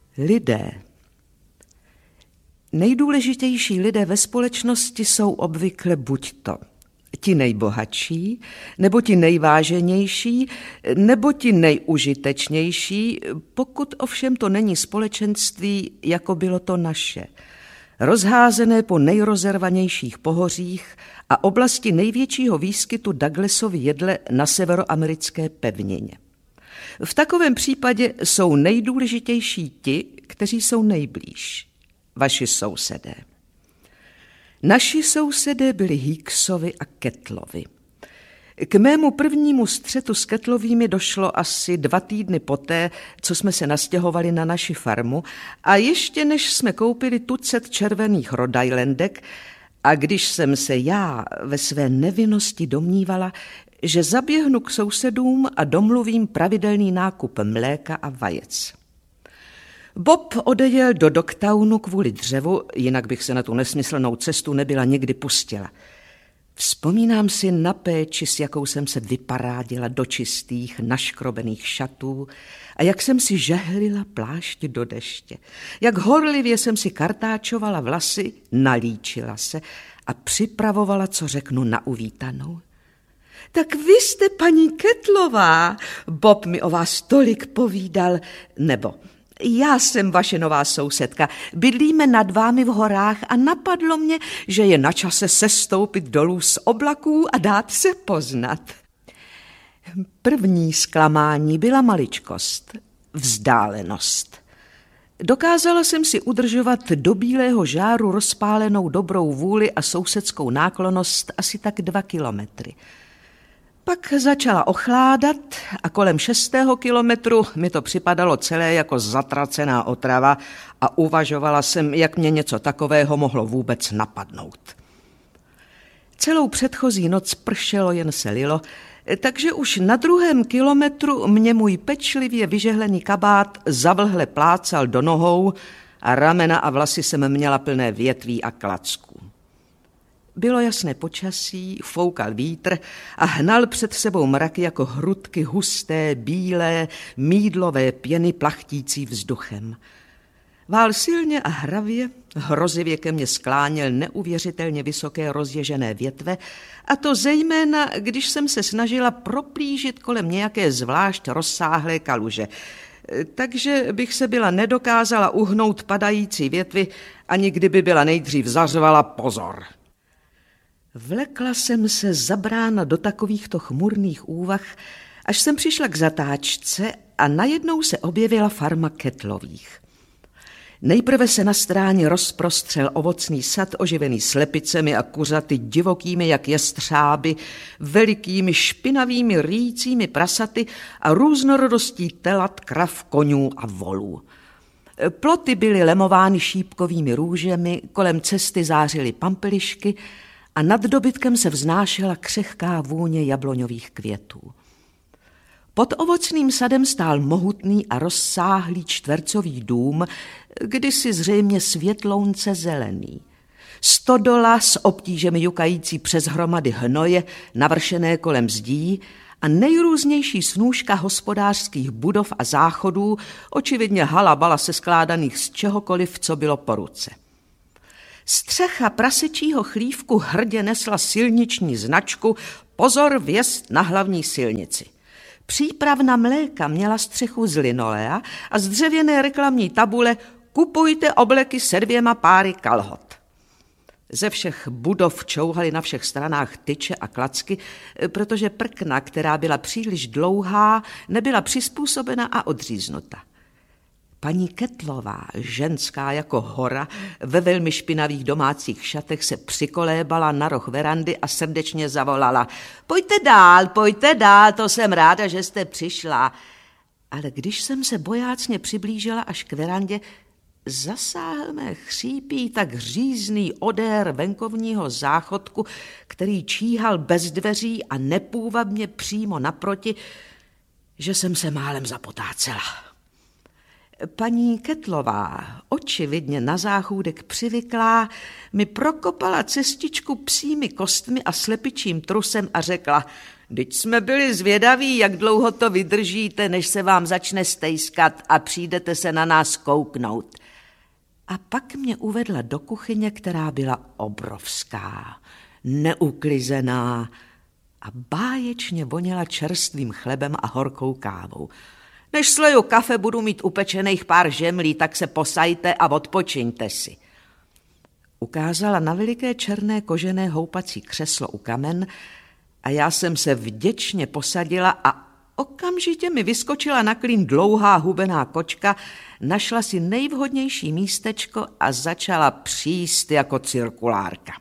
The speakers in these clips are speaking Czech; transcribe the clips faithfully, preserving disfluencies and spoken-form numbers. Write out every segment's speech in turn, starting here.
Lidé. Nejdůležitější lidé ve společnosti jsou obvykle buď to ti nejbohatší, nebo ti nejváženější, nebo ti nejužitečnější, pokud ovšem to není společenství, jako bylo to naše, rozházené po nejrozervanějších pohořích a oblasti největšího výskytu Douglasovy jedle na severoamerické pevnině. V takovém případě jsou nejdůležitější ti, kteří jsou nejblíž, vaši sousedé. Naši sousedé byli Hicksovi a Kettlovi. K mému prvnímu střetu s Kettlovými došlo asi dva týdny poté, co jsme se nastěhovali na naši farmu a ještě než jsme koupili tucet červených Rhode Islandek a když jsem se já ve své nevinnosti domnívala, že zaběhnu k sousedům a domluvím pravidelný nákup mléka a vajec. Bob odejel do Dogtownu kvůli dřevu, jinak bych se na tu nesmyslnou cestu nebyla nikdy pustila. Vzpomínám si na péči, s jakou jsem se vyparádila do čistých, naškrobených šatů a jak jsem si žehlila plášť do deště. Jak horlivě jsem si kartáčovala vlasy, nalíčila se a připravovala, co řeknu, na uvítanou. Tak vy jste paní Kettlová, Bob mi o vás tolik povídal, nebo... Já jsem vaše nová sousedka, bydlíme nad vámi v horách a napadlo mě, že je na čase sestoupit dolů z oblaků a dát se poznat. První zklamání byla maličkost, vzdálenost. Dokázala jsem si udržovat do bílého žáru rozpálenou dobrou vůli a sousedskou náklonnost asi tak dva kilometry. Pak začala ochládat a kolem šestého kilometru mi to připadalo celé jako zatracená otrava a uvažovala jsem, jak mě něco takového mohlo vůbec napadnout. Celou předchozí noc pršelo, jen se lilo, takže už na druhém kilometru mě můj pečlivě vyžehlený kabát zavlhle plácal do nohou a ramena a vlasy jsem měla plné větví a klacků. Bylo jasné počasí, foukal vítr a hnal před sebou mraky jako hrudky husté, bílé, mýdlové pěny plachtící vzduchem. Vál silně a hravě, hrozivě ke mně skláněl neuvěřitelně vysoké rozježené větve, a to zejména, když jsem se snažila proplížit kolem nějaké zvlášť rozsáhlé kaluže. Takže bych se byla nedokázala uhnout padající větvi, ani kdyby byla nejdřív zařvala pozor. Vlekla jsem se zabrána do takovýchto chmurných úvah, až jsem přišla k zatáčce a najednou se objevila farma Kettlových. Nejprve se na stráně rozprostřel ovocný sad oživený slepicemi a kuřaty divokými jak jestřáby, velikými špinavými rýcími prasaty a různorodostí telat, krav, koňů a volů. Ploty byly lemovány šípkovými růžemi, kolem cesty zářily pampelišky a nad dobytkem se vznášela křehká vůně jabloňových květů. Pod ovocným sadem stál mohutný a rozsáhlý čtvercový dům, kdysi zřejmě světlounce zelený. Stodola s obtížemi jukající přes hromady hnoje, navršené kolem zdí, a nejrůznější snůška hospodářských budov a záchodů, očividně halabala se skládaných z čehokoliv, co bylo po ruce. Střecha prasečího chlívku hrdě nesla silniční značku Pozor, vjezd na hlavní silnici. Přípravna mléka měla střechu z linolea a z dřevěné reklamní tabule Kupujte obleky se dvěma páry kalhot. Ze všech budov čouhaly na všech stranách tyče a klacky, protože prkna, která byla příliš dlouhá, nebyla přizpůsobena a odříznuta. Paní Kettlová, ženská jako hora, ve velmi špinavých domácích šatech se přikolébala na roh verandy a srdečně zavolala: Pojďte dál, pojďte dál, to jsem ráda, že jste přišla. Ale když jsem se bojácně přiblížila až k verandě, zasáhl mé chřípí tak řízný odér venkovního záchodku, který číhal bez dveří a nepůvabně přímo naproti, že jsem se málem zapotácela. Paní Kettlová, očividně na záchůdek přivyklá, mi prokopala cestičku psími kostmi a slepičím trusem a řekla: Vždyť jsme byli zvědaví, jak dlouho to vydržíte, než se vám začne stejskat a přijdete se na nás kouknout. A pak mě uvedla do kuchyně, která byla obrovská, neuklizená a báječně voněla čerstvým chlebem a horkou kávou. Než sleju kafe, budu mít upečených pár žemlí, tak se posajte a odpočiňte si. Ukázala na veliké černé kožené houpací křeslo u kamen a já jsem se vděčně posadila a okamžitě mi vyskočila na klín dlouhá hubená kočka, našla si nejvhodnější místečko a začala příst jako cirkulárka.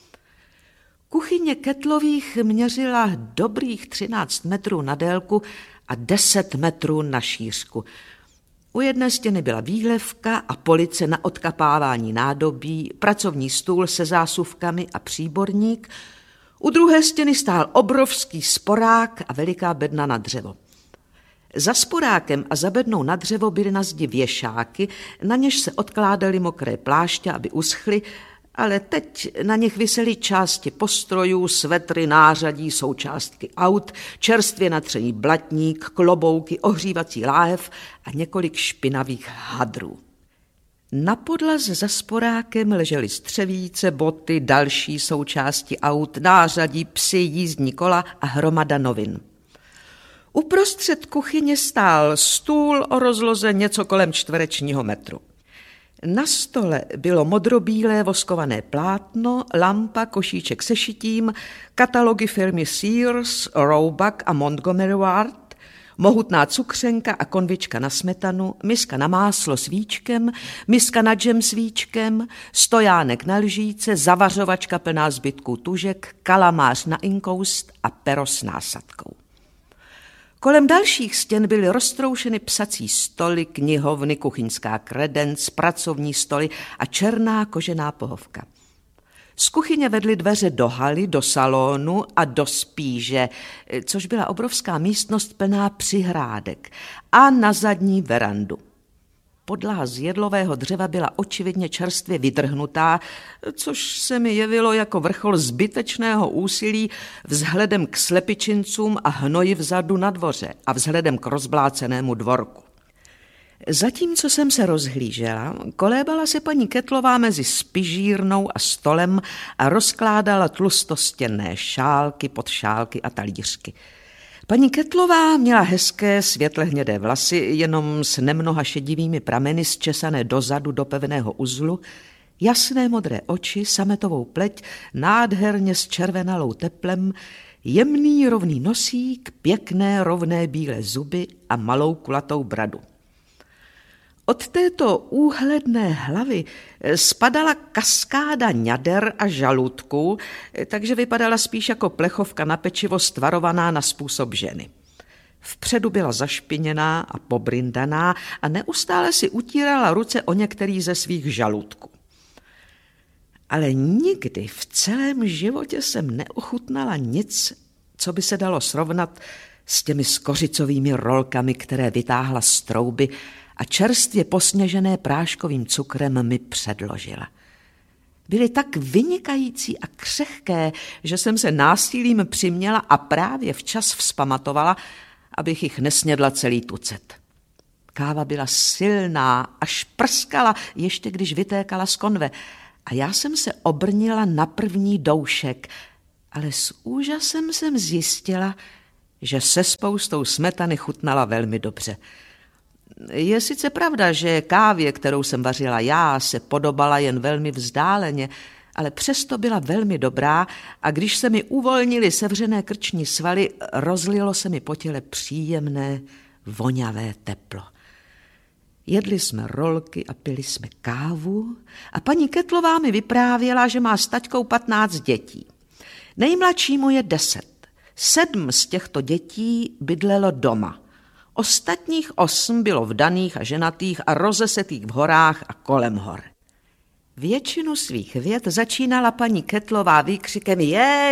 Kuchyně Kettlových měřila dobrých třináct metrů na délku a deset metrů na šířku. U jedné stěny byla výhlevka a police na odkapávání nádobí, pracovní stůl se zásuvkami a příborník. U druhé stěny stál obrovský sporák a veliká bedna na dřevo. Za sporákem a za bednou na dřevo byly na zdi věšáky, na něž se odkládaly mokré pláště, aby uschly, ale teď na nich visely části postrojů, svetry, nářadí, součástky aut, čerstvě natřený blatník, klobouky, ohřívací láhev a několik špinavých hadrů. Na podlaze za sporákem ležely střevíce, boty, další součásti aut, nářadí, psy, jízdní kola a hromada novin. Uprostřed kuchyně stál stůl o rozloze něco kolem čtverečního metru. Na stole bylo modrobílé voskované plátno, lampa, košíček se šitím, katalogy firmy Sears, Roebuck a Montgomery Ward, mohutná cukřenka a konvička na smetanu, miska na máslo s víčkem, miska na džem s víčkem, stojánek na lžíce, zavařovačka plná zbytků tužek, kalamář na inkoust a pero s násadkou. Kolem dalších stěn byly roztroušeny psací stoly, knihovny, kuchyňská kredenc, pracovní stoly a černá kožená pohovka. Z kuchyně vedly dveře do haly, do salonu a do spíže, což byla obrovská místnost plná přihrádek, a na zadní verandu. Podlaha z jedlového dřeva byla očividně čerstvě vydrhnutá, což se mi jevilo jako vrchol zbytečného úsilí vzhledem k slepičincům a hnoji vzadu na dvoře a vzhledem k rozblácenému dvorku. Zatímco jsem se rozhlížela, kolébala se paní Kettlová mezi spižírnou a stolem a rozkládala tlustostěnné šálky, podšálky a talířky. Paní Kettlová měla hezké světle hnědé vlasy, jenom s nemnoha šedivými prameny zčesané dozadu do pevného uzlu, jasné modré oči, sametovou pleť, nádherně zčervenalou teplem, jemný rovný nosík, pěkné rovné bílé zuby a malou kulatou bradu. Od této úhledné hlavy spadala kaskáda ňader a žaludků, takže vypadala spíš jako plechovka na pečivo stvarovaná na způsob ženy. Vpředu byla zašpiněná a pobrindaná a neustále si utírala ruce o některý ze svých žaludků. Ale nikdy v celém životě jsem neochutnala nic, co by se dalo srovnat s těmi skořicovými rolkami, které vytáhla z trouby a čerstvě posněžené práškovým cukrem mi předložila. Byly tak vynikající a křehké, že jsem se násilím přiměla a právě včas vzpamatovala, abych jich nesnědla celý tucet. Káva byla silná, až prskala, ještě když vytékala z konve, a já jsem se obrnila na první doušek, ale s úžasem jsem zjistila, že se spoustou smetany chutnala velmi dobře. Je sice pravda, že kávě, kterou jsem vařila já, se podobala jen velmi vzdáleně, ale přesto byla velmi dobrá a když se mi uvolnily sevřené krční svaly, rozlilo se mi po těle příjemné, voňavé teplo. Jedli jsme rolky a pili jsme kávu a paní Kettlová mi vyprávěla, že má s taťkou patnáct dětí. Nejmladšímu je deset. Sedm z těchto dětí bydlelo doma. Ostatních osm bylo vdaných a ženatých a rozesetých v horách a kolem hor. Většinu svých vět začínala paní Kettlová výkřikem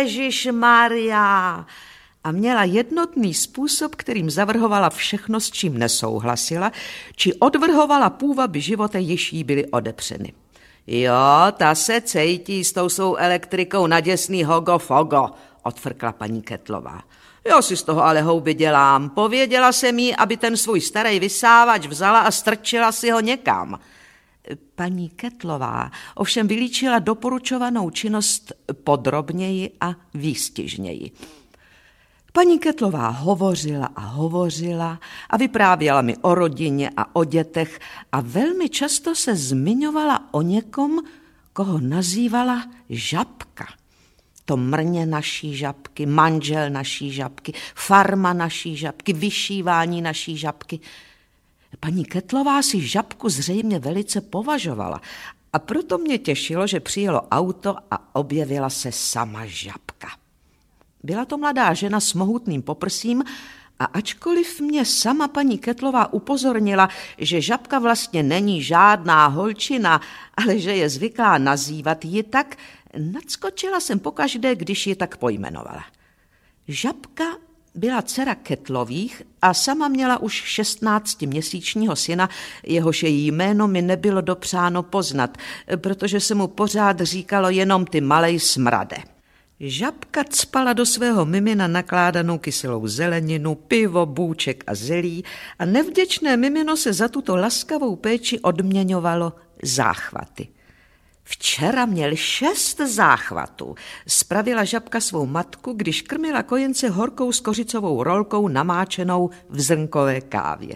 Ježišmarja a měla jednotný způsob, kterým zavrhovala všechno, s čím nesouhlasila, či odvrhovala půvaby života, jež jí byly odepřeny. Jo, ta se cejtí s tou svou elektrikou na děsný hogo fogo, odfrkla paní Kettlová. Jo si z toho ale houby dělám. Pověděla jsem jí, aby ten svůj starý vysávač vzala a strčila si ho někam. Paní Kettlová ovšem vylíčila doporučovanou činnost podrobněji a výstižněji. Paní Kettlová hovořila a hovořila a vyprávěla mi o rodině a o dětech a velmi často se zmiňovala o někom, koho nazývala Žabka. To mrně naší Žabky, manžel naší Žabky, farma naší Žabky, vyšívání naší Žabky. Paní Kettlová si Žabku zřejmě velice považovala a proto mě těšilo, že přijelo auto a objevila se sama Žabka. Byla to mladá žena s mohutným poprsím a ačkoliv mě sama paní Kettlová upozornila, že Žabka vlastně není žádná holčina, ale že je zvyklá nazývat ji tak, nadskočila jsem pokaždé, když ji tak pojmenovala. Žabka byla dcera Kettlových a sama měla už šestnáctiměsíčního syna, jehož její jméno mi nebylo dopřáno poznat, protože se mu pořád říkalo jenom ty malej smrade. Žabka cpala do svého mimina nakládanou kyselou zeleninu, pivo, bůček a zelí a nevděčné mimino se za tuto laskavou péči odměňovalo záchvaty. Včera měl šest záchvatů, spravila Žabka svou matku, když krmila kojence horkou skořicovou rolkou namáčenou v zrnkové kávě.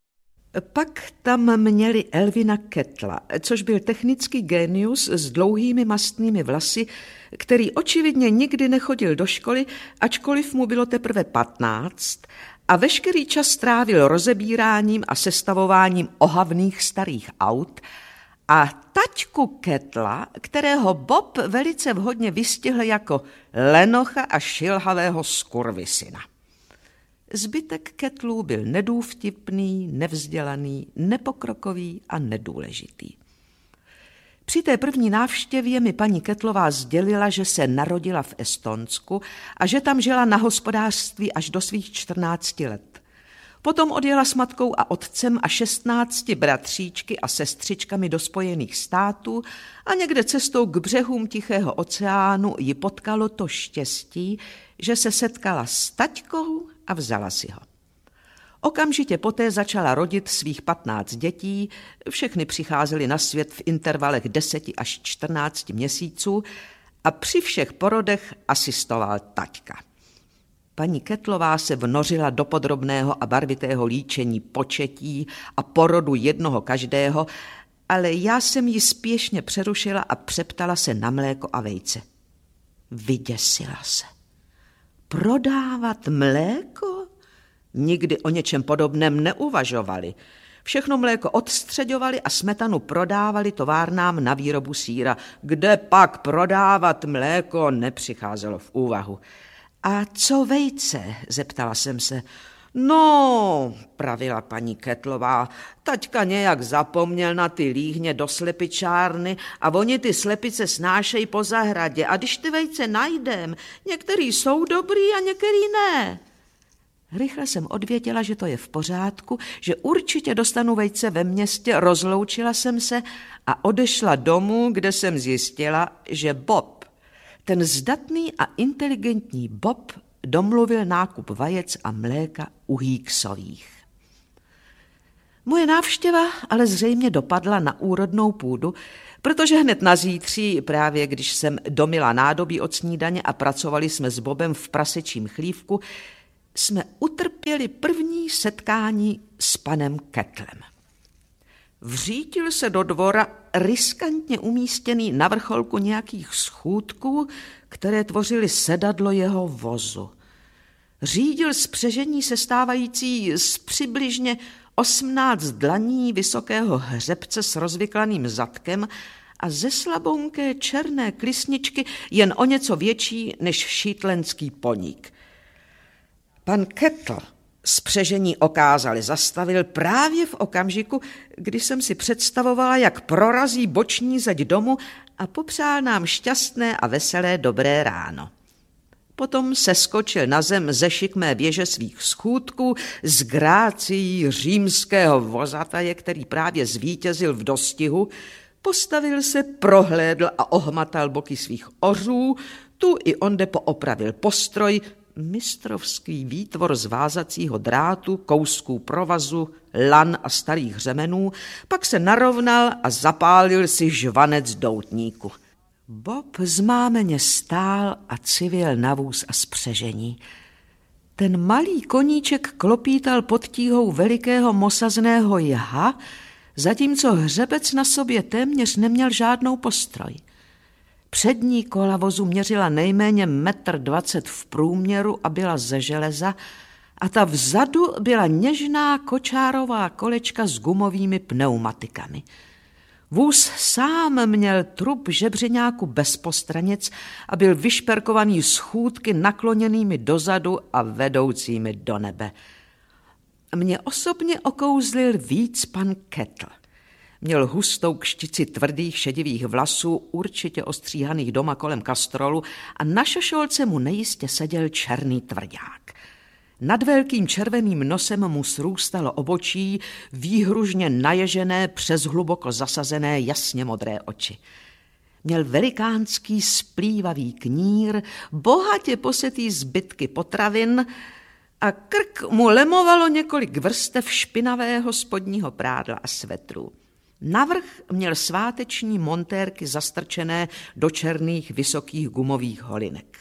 Pak tam měli Elvina Kettla, což byl technický génius s dlouhými mastnými vlasy, který očividně nikdy nechodil do školy, ačkoliv mu bylo teprve patnáct, a veškerý čas strávil rozebíráním a sestavováním ohavných starých aut, a taťku Kettla, kterého Bob velice vhodně vystihl jako lenocha a šilhavého skurvisyna. Zbytek Kettlů byl nedůvtipný, nevzdělaný, nepokrokový a nedůležitý. Při té první návštěvě mi paní Kettlová sdělila, že se narodila v Estonsku a že tam žila na hospodářství až do svých čtrnácti let. Potom odjela s matkou a otcem a šestnácti bratříčky a sestřičkami do Spojených států a někde cestou k břehům Tichého oceánu ji potkalo to štěstí, že se setkala s taťkou a vzala si ho. Okamžitě poté začala rodit svých patnáct dětí, všechny přicházely na svět v intervalech deseti až čtrnácti měsíců a při všech porodech asistoval taťka. Paní Kettlová se vnořila do podrobného a barvitého líčení početí a porodu jednoho každého, ale já jsem ji spěšně přerušila a přeptala se na mléko a vejce. Vyděsila se. Prodávat mléko? Nikdy o něčem podobném neuvažovali. Všechno mléko odstřeďovali a smetanu prodávali továrnám na výrobu sýra. Kde pak prodávat mléko, nepřicházelo v úvahu. A co vejce? Zeptala jsem se. No, pravila paní Kettlová, taťka nějak zapomněl na ty líhně do slepičárny a oni ty slepice snášejí po zahradě a když ty vejce najdem, některý jsou dobrý a některý ne. Rychle jsem odvěděla, že to je v pořádku, že určitě dostanu vejce ve městě, rozloučila jsem se a odešla domů, kde jsem zjistila, že Bob, ten zdatný a inteligentní Bob, domluvil nákup vajec a mléka u Hýksových. Moje návštěva ale zřejmě dopadla na úrodnou půdu, protože hned na zítří, právě když jsem domila nádobí od snídaně a pracovali jsme s Bobem v prasečím chlívku, jsme utrpěli první setkání s panem Kettlem. Vřítil se do dvora riskantně umístěný na vrcholku nějakých schůdků, které tvořily sedadlo jeho vozu. Řídil spřežení sestávající z přibližně osmnáct dlaní vysokého hřebce s rozvyklaným zadkem a ze slabounké černé klisničky jen o něco větší než šítlenský poník. Pan Kettl spřežení okázali zastavil právě v okamžiku, kdy jsem si představovala, jak prorazí boční zeď domu a popřál nám šťastné a veselé dobré ráno. Potom seskočil na zem ze šikmé věže svých schůdků s grácií římského vozataje, který právě zvítězil v dostihu, postavil se, prohlédl a ohmatal boky svých ořů, tu i onde poopravil postroj, mistrovský výtvor z vázacího drátu, kousků provazu, lan a starých řemenů, pak se narovnal a zapálil si žvanec doutníku. Bob zmámeně stál a civěl na vůz a spřežení. Ten malý koníček klopítal pod tíhou velikého mosazného jaha, zatímco hřebec na sobě téměř neměl žádnou postroj. Přední kola vozu měřila nejméně metr dvacet v průměru a byla ze železa a ta vzadu byla něžná kočárová kolečka s gumovými pneumatikami. Vůz sám měl trup žebřeňáku bez postranic a byl vyšperkovaný schůdky nakloněnými dozadu a vedoucími do nebe. Mě osobně okouzlil víc pan Kettle. Měl hustou kštici tvrdých šedivých vlasů, určitě ostříhaných doma kolem kastrolu a na šošolce mu nejistě seděl černý tvrdák. Nad velkým červeným nosem mu srůstalo obočí, výhružně naježené přes hluboko zasazené jasně modré oči. Měl velikánský splývavý knír, bohatě posetý zbytky potravin a krk mu lemovalo několik vrstev špinavého spodního prádla a svetru. Navrch měl sváteční montérky zastrčené do černých vysokých gumových holinek.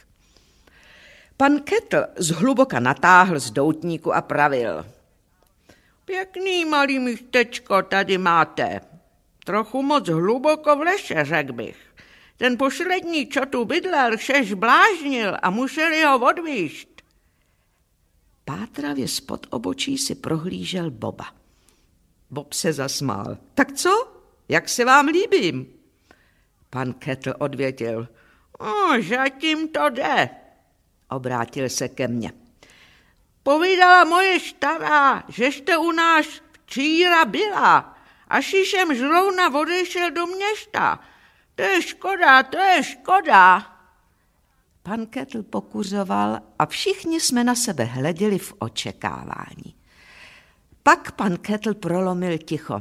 Pan Kettle zhluboka natáhl z doutníku a pravil. Pěkný malý místečko tady máte. Trochu moc hluboko v leše, řekl bych. Ten poslední, čo tu bydlel, šeš bláznil a museli ho odvízt. Pátravě spod obočí si prohlížel Boba. Bob se zasmál. Tak co? Jak se vám líbím? Pan Kettle odvětil. O, zatím to jde. Obrátil se ke mně. Povídala moje stará, že jste u nás včíra byla, až jsem zrovna odešel do města. To je škoda, to je škoda. Pan Kettle pokuřoval a všichni jsme na sebe hleděli v očekávání. Pak pan Kettle prolomil ticho.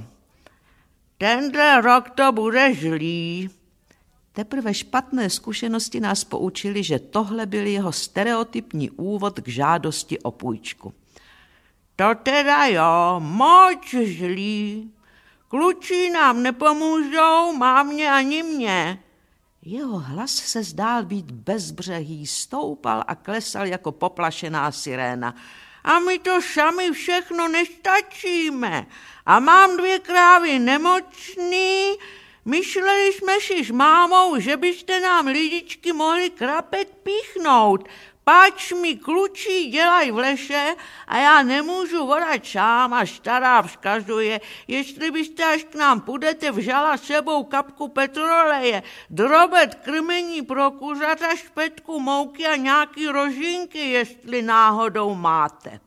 Tenhle rok to bude zlý. Teprve špatné zkušenosti nás poučili, že tohle byl jeho stereotypní úvod k žádosti o půjčku. To teda jo, moc zlý. Kluči nám nepomůžou, mámě ani mě. Jeho hlas se zdál být bezbřehý, stoupal a klesal jako poplašená siréna. A my to sami všechno nestačíme. A mám dvě krávy nemocný. Myšleli jsme si s mámou, že byste nám lidičky mohli krapet píchnout. Páč mi klučí dělají v leše a já nemůžu vodat sám a stará vzkazuje, jestli byste, až k nám půjdete, vzala sebou kapku petroleje, drobet krmení pro kuřata, špetku mouky a nějaký rožinky, jestli náhodou máte.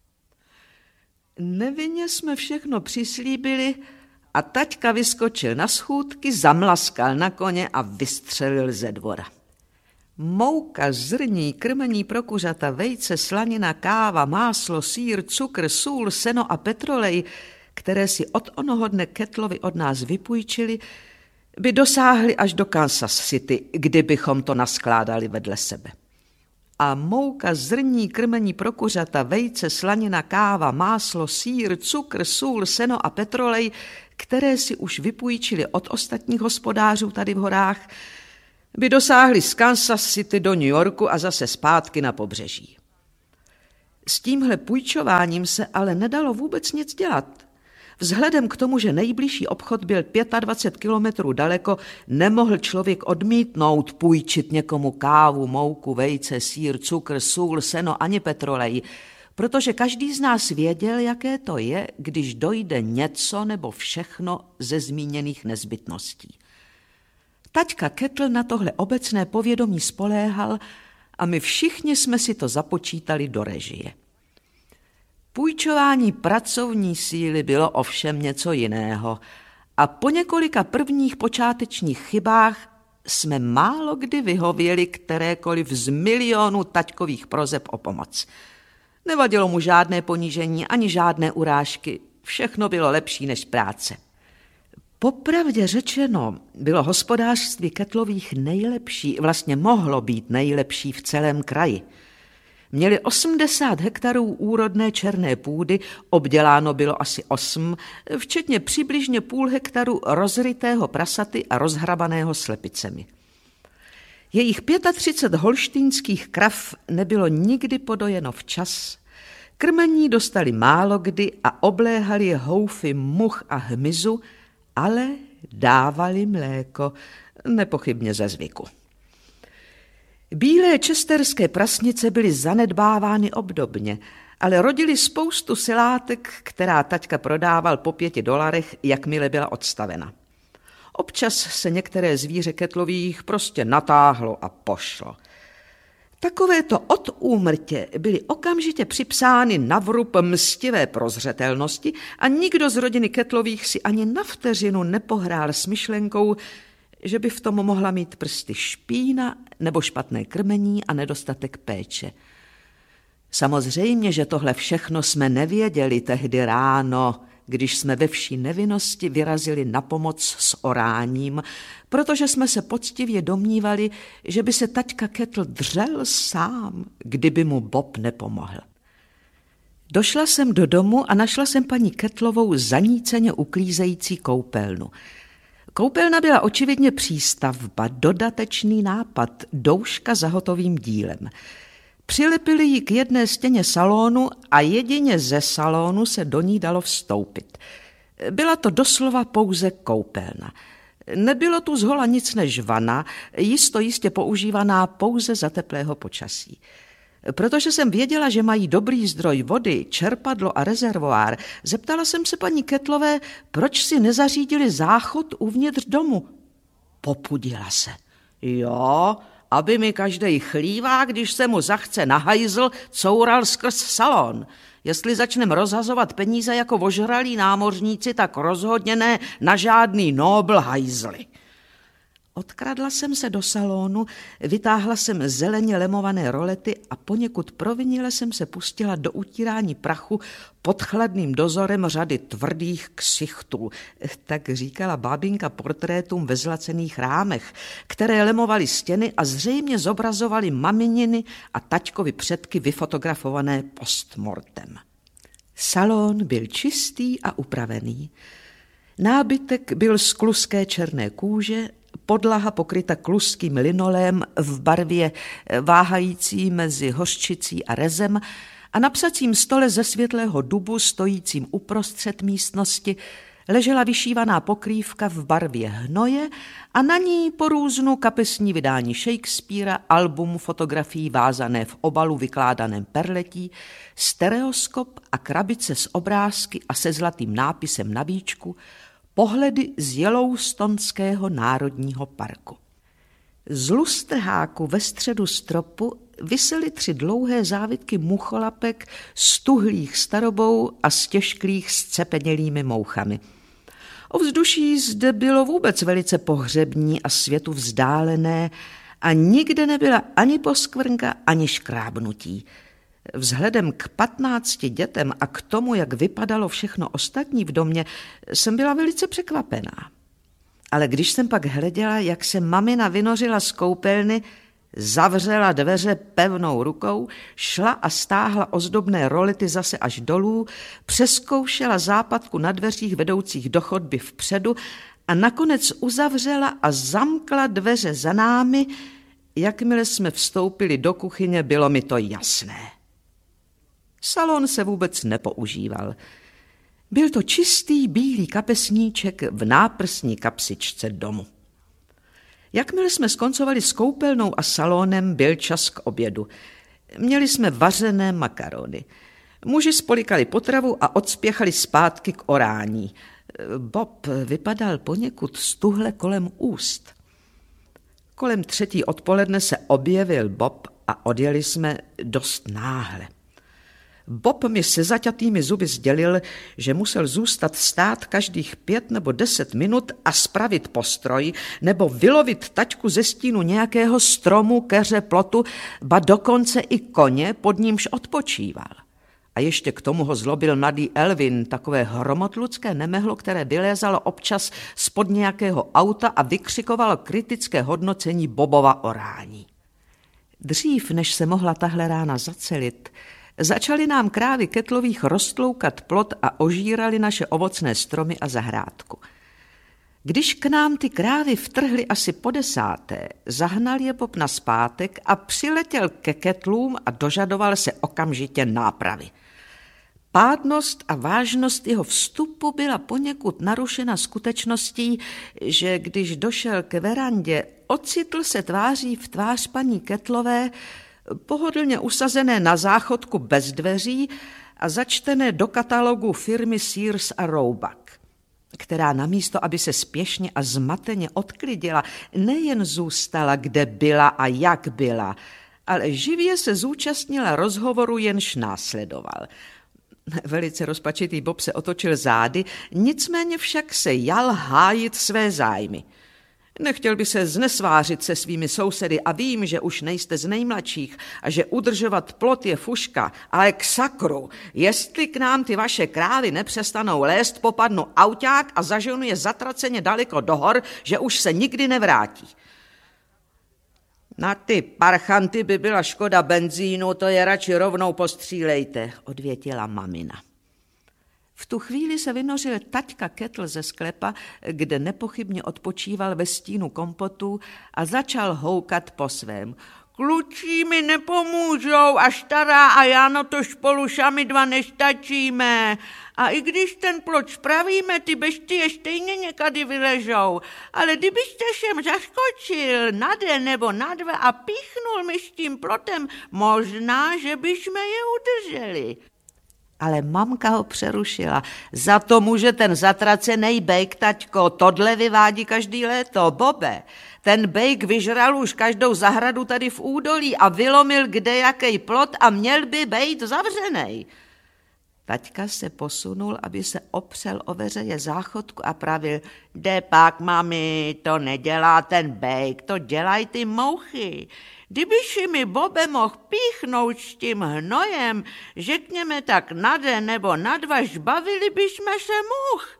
Nevinně jsme všechno přislíbili a taťka vyskočil na schůdky, zamlaskal na koně a vystřelil ze dvora. Mouka, zrní, krmení pro kuřata, vejce, slanina, káva, máslo, sýr, cukr, sůl, seno a petrolej, které si od onoho dne Kettlovi od nás vypůjčili, by dosáhly až do Kansas City, kdybychom to naskládali vedle sebe. A mouka, zrní, krmení pro kuřata, vejce, slanina, káva, máslo, sýr, cukr, sůl, seno a petrolej, které si už vypůjčili od ostatních hospodářů tady v horách, by dosáhli z Kansas City do New Yorku a zase zpátky na pobřeží. S tímhle půjčováním se ale nedalo vůbec nic dělat. Vzhledem k tomu, že nejbližší obchod byl dvacet pět kilometrů daleko, nemohl člověk odmítnout půjčit někomu kávu, mouku, vejce, sýr, cukr, sůl, seno ani petrolej, protože každý z nás věděl, jaké to je, když dojde něco nebo všechno ze zmíněných nezbytností. Taťka Kettle na tohle obecné povědomí spoléhal a my všichni jsme si to započítali do režie. Půjčování pracovní síly bylo ovšem něco jiného a po několika prvních počátečních chybách jsme málo kdy vyhověli kterékoliv z milionů taťkových proseb o pomoc. Nevadilo mu žádné ponížení ani žádné urážky, všechno bylo lepší než práce. Popravdě řečeno, bylo hospodářství Kettlových nejlepší, vlastně mohlo být nejlepší v celém kraji. Měli osmdesát hektarů úrodné černé půdy, obděláno bylo asi osm, včetně přibližně půl hektaru rozrytého prasaty a rozhrabaného slepicemi. Jejich třicet pět holštýnských krav nebylo nikdy podojeno včas, krmení dostali málo kdy a obléhali je houfy much a hmyzu, ale dávali mléko, nepochybně ze zvyku. Bílé česterské prasnice byly zanedbávány obdobně, ale rodily spoustu silátek, která taťka prodával po pěti dolarech, jakmile byla odstavena. Občas se některé zvíře ketlových prostě natáhlo a pošlo. Takovéto od úmrtě byly okamžitě připsány na vrub mstivé prozřetelnosti a nikdo z rodiny ketlových si ani na vteřinu nepohrál s myšlenkou, že by v tom mohla mít prsty špína nebo špatné krmení a nedostatek péče. Samozřejmě, že tohle všechno jsme nevěděli tehdy ráno, když jsme ve vší nevinnosti vyrazili na pomoc s oráním, protože jsme se poctivě domnívali, že by se taťka Ketl dřel sám, kdyby mu Bob nepomohl. Došla jsem do domu a našla jsem paní Ketlovou zaníceně uklízející koupelnu. Koupelna byla očividně přístavba, dodatečný nápad, douška za hotovým dílem. Přilepili ji k jedné stěně salonu a jedině ze salonu se do ní dalo vstoupit. Byla to doslova pouze koupelna. Nebylo tu zhola nic než vana, jisto jistě používaná pouze za teplého počasí. Protože jsem věděla, že mají dobrý zdroj vody, čerpadlo a rezervoár, zeptala jsem se paní Ketlové, proč si nezařídili záchod uvnitř domu. Popudila se. Jo, aby mi každej chlívá, když se mu zachce na hajzl, coural skrz salon. Jestli začnem rozhazovat peníze jako ožralí námořníci, tak rozhodně ne na žádný nobl hajzly. Odkradla jsem se do salonu, vytáhla jsem zeleně lemované rolety a poněkud provinile jsem se pustila do utírání prachu pod chladným dozorem řady tvrdých ksichtů, tak říkala bábinka portrétům ve zlacených rámech, které lemovaly stěny a zřejmě zobrazovaly mamininy a taťkovi předky vyfotografované postmortem. Salon byl čistý a upravený. Nábytek byl z kluské černé kůže, podlaha pokryta kluským linolem v barvě váhající mezi hořčicí a rezem a na psacím stole ze světlého dubu stojícím uprostřed místnosti ležela vyšívaná pokrývka v barvě hnoje a na ní po různu kapesní vydání Shakespearea, album fotografií vázané v obalu vykládaném perletí, stereoskop a krabice s obrázky a se zlatým nápisem na víčku Pohledy z Yellowstonského národního parku. Z lustrháku ve středu stropu visely tři dlouhé závitky mucholapek z tuhlých starobou a stěžklých scepenělými mouchami. Ovzduší zde bylo vůbec velice pohřební a světu vzdálené a nikde nebyla ani poskvrnka, ani škrábnutí. Vzhledem k patnácti dětem a k tomu, jak vypadalo všechno ostatní v domě, jsem byla velice překvapená. Ale když jsem pak hleděla, jak se mamina vynořila z koupelny, zavřela dveře pevnou rukou, šla a stáhla ozdobné rolety zase až dolů, přeskoušela západku na dveřích vedoucích do chodby vpředu a nakonec uzavřela a zamkla dveře za námi, jakmile jsme vstoupili do kuchyně, bylo mi to jasné. Salon se vůbec nepoužíval. Byl to čistý bílý kapesníček v náprsní kapsičce domu. Jakmile jsme skoncovali s koupelnou a salonem, byl čas k obědu. Měli jsme vařené makarony. Muži spolikali potravu a odspěchali zpátky k orání. Bob vypadal poněkud stuhle kolem úst. Kolem třetí odpoledne se objevil Bob a odjeli jsme dost náhle. Bob mi se zaťatými zuby sdělil, že musel zůstat stát každých pět nebo deset minut a spravit postroj nebo vylovit taťku ze stínu nějakého stromu, keře, plotu, ba dokonce i koně, pod nímž odpočíval. A ještě k tomu ho zlobil mladý Elvin, takové hromotludské nemehlo, které vylézalo občas spod nějakého auta a vykřikovalo kritické hodnocení Bobova orání. Dřív, než se mohla tahle rána zacelit, začaly nám krávy Kettlových roztloukat plot a ožírali naše ovocné stromy a zahrádku. Když k nám ty krávy vtrhly asi po desáté, zahnal je Bob nazpátek a přiletěl ke Kettlům a dožadoval se okamžitě nápravy. Pádnost a vážnost jeho vstupu byla poněkud narušena skutečností, že když došel ke verandě, ocitl se tváří v tvář paní Kettlové, pohodlně usazené na záchodku bez dveří a začtené do katalogu firmy Sears a Roebuck, která namísto, aby se spěšně a zmateně odklidila, nejen zůstala, kde byla a jak byla, ale živě se zúčastnila rozhovoru, jenž následoval. Velice rozpačitý Bob se otočil zády, nicméně však se jal hájit své zájmy. Nechtěl by se znesvářit se svými sousedy a vím, že už nejste z nejmladších a že udržovat plot je fuška, ale k sakru, jestli k nám ty vaše krávy nepřestanou lézt, popadnu auták a zaženu je zatraceně daleko do hor, že už se nikdy nevrátí. Na ty parchanty by byla škoda benzínu, to je radši rovnou postřílejte, odvětila mamina. V tu chvíli se vynořil taťka Kettl ze sklepa, kde nepochybně odpočíval ve stínu kompotu a začal houkat po svém. Klučí mi nepomůžou a stará a já na to spolu šami dva nestačíme. A i když ten plot spravíme, ty bestie stejně někady vyležou. Ale kdybyste sem zaskočil na den nebo na dva a píchnul mi s tím plotem, možná, že bychom je udrželi. Ale mamka ho přerušila. Za to může ten zatracenej bejk, taťko, tohle vyvádí každý léto, Bobe. Ten bejk vyžral už každou zahradu tady v údolí a vylomil kdejakej plot a měl by bejt zavřenej. Taťka se posunul, aby se opřel o veřeje záchodku a pravil, jde pak, mami, to nedělá ten bejk, to dělají ty mouchy. Kdybyš mi, Bobe, mohl píchnout s tím hnojem, řekněme tak na den nebo na dva, žbavili bychom se much.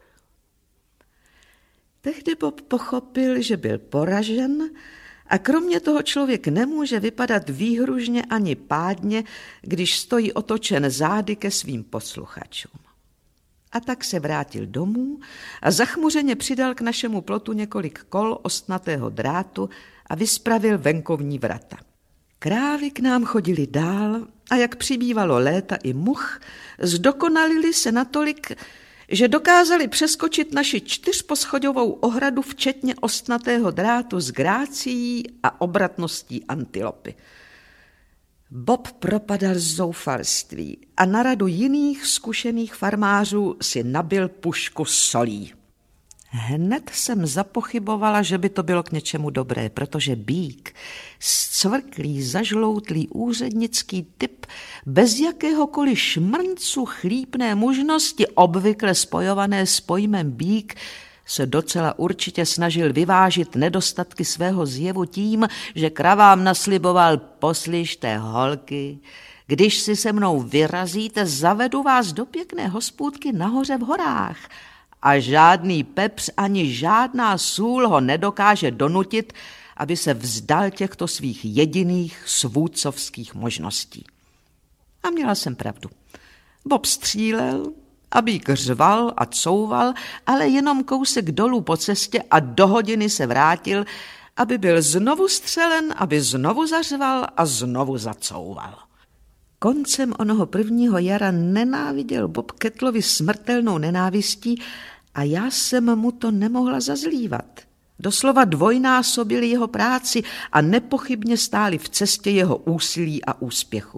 Tehdy Bob pochopil, že byl poražen a kromě toho člověk nemůže vypadat výhružně ani pádně, když stojí otočen zády ke svým posluchačům. A tak se vrátil domů a zachmuřeně přidal k našemu plotu několik kol ostnatého drátu a vyspravil venkovní vrata. Krávy k nám chodili dál a jak přibývalo léta i much, zdokonalili se natolik, že dokázali přeskočit naši čtyřposchodovou ohradu včetně ostnatého drátu s grácií a obratností antilopy. Bob propadal z zoufalství a na radu jiných zkušených farmářů si nabil pušku solí. Hned jsem zapochybovala, že by to bylo k něčemu dobré, protože býk, zcvrklý, zažloutlý úřednický typ, bez jakéhokoliv šmrncu chlípné mužnosti, obvykle spojované s pojmem býk, se docela určitě snažil vyvážit nedostatky svého zjevu tím, že kravám nasliboval, poslyšte, holky, když si se mnou vyrazíte, zavedu vás do pěkné hospůdky nahoře v horách, a žádný pepř ani žádná sůl ho nedokáže donutit, aby se vzdal těchto svých jediných svůdcovských možností. A měla jsem pravdu. Bob střílel a býk řval a couval, ale jenom kousek dolů po cestě a do hodiny se vrátil, aby byl znovu střelen, aby znovu zařval a znovu zacouval. Koncem onoho prvního jara nenáviděl Bob Kettlovi smrtelnou nenávistí a já jsem mu to nemohla zazlívat. Doslova dvojnásobili jeho práci a nepochybně stáli v cestě jeho úsilí a úspěchu.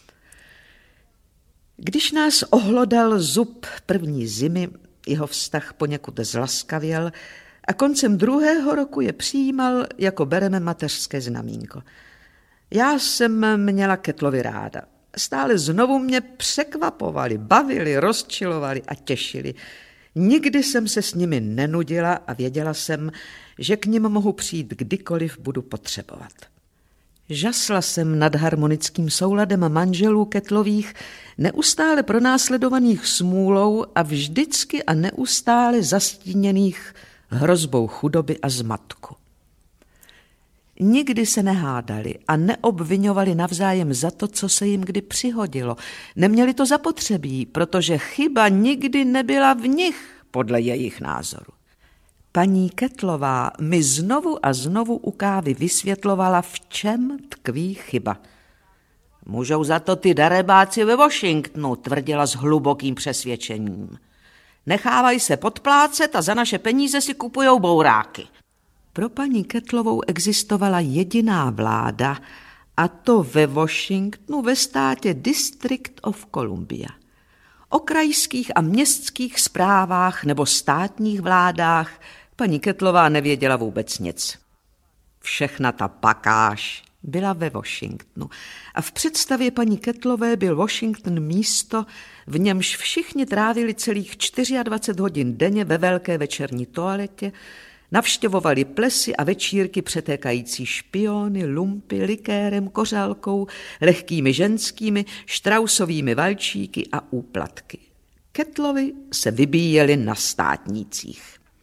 Když nás ohlodal zub první zimy, jeho vztah poněkud zlaskavěl a koncem druhého roku je přijímal, jako bereme mateřské znamínko. Já jsem měla Kettlovi ráda. Stále znovu mě překvapovali, bavili, rozčilovali a těšili. Nikdy jsem se s nimi nenudila a věděla jsem, že k nim mohu přijít kdykoliv budu potřebovat. Žasla jsem nad harmonickým souladem manželů Kettlových, neustále pronásledovaných smůlou a vždycky a neustále zastíněných hrozbou chudoby a zmatku. Nikdy se nehádali a neobviňovali navzájem za to, co se jim kdy přihodilo. Neměli to zapotřebí, protože chyba nikdy nebyla v nich, podle jejich názoru. Paní Kettlová mi znovu a znovu u kávy vysvětlovala, v čem tkví chyba. Můžou za to ty darebáci ve Washingtonu, tvrdila s hlubokým přesvědčením. Nechávají se podplácet a za naše peníze si kupujou bouráky. Pro paní Kettlovou existovala jediná vláda, a to ve Washingtonu ve státě District of Columbia. O krajských a městských správách nebo státních vládách paní Kettlová nevěděla vůbec nic. Všechna ta pakáž byla ve Washingtonu a v představě paní Kettlové byl Washington místo, v němž všichni trávili celých dvacet čtyři hodin denně ve velké večerní toaletě, navštěvovali plesy a večírky přetékající špiony, lumpy, likérem, kořálkou, lehkými ženskými, štrausovými valčíky a úplatky. Kettlovy se vybíjely na státnících.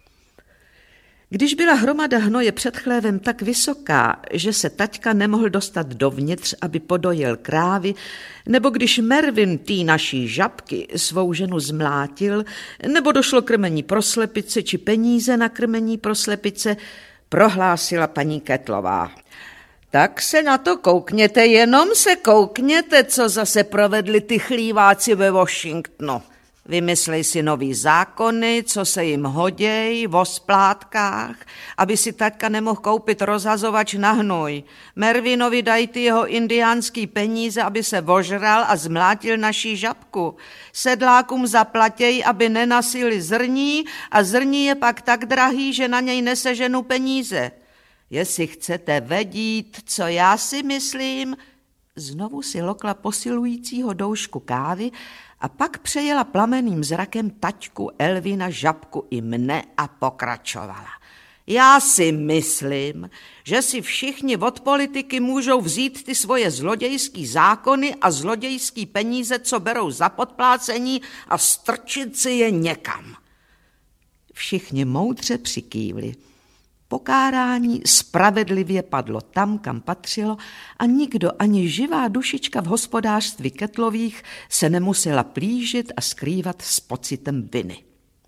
Když byla hromada hnoje před chlévem tak vysoká, že se taťka nemohl dostat dovnitř, aby podojil krávy, nebo když Mervyn tý naší žabky svou ženu zmlátil, nebo došlo krmení pro slepice či peníze na krmení pro slepice, prohlásila paní Kettlová. Tak se na to koukněte, jenom se koukněte, co zase provedli ty chlíváci ve Washingtonu. Vymyslej si nový zákony, co se jim hoděj, o splátkách, aby si taťka nemohl koupit rozhazovač na hnůj. Mervinovi dají ty jeho indiánský peníze, aby se vožral a zmlátil naší žabku. Sedlákům zaplatěj, aby nenasili zrní a zrní je pak tak drahý, že na něj neseženu peníze. Jestli chcete vědět, co já si myslím, znovu si lokla posilujícího doušku kávy a pak přejela plamenným zrakem taťku, Elvina, žabku i mne a pokračovala. Já si myslím, že si všichni od politiky můžou vzít ty svoje zlodějský zákony a zlodějský peníze, co berou za podplácení, a strčit si je někam. Všichni moudře přikývli. Pokárání spravedlivě padlo tam, kam patřilo, a nikdo, ani živá dušička v hospodářství Kettlových se nemusela plížit a skrývat s pocitem viny.